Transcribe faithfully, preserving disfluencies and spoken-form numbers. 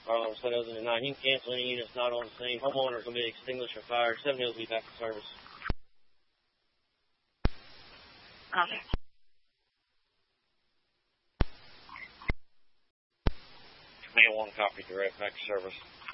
Arlo seven Hills in nine. You can cancel any units not on the scene. Homeowners will be extinguished or fired. seven Hills will be back in service. Okay. Mail one copy direct back to service.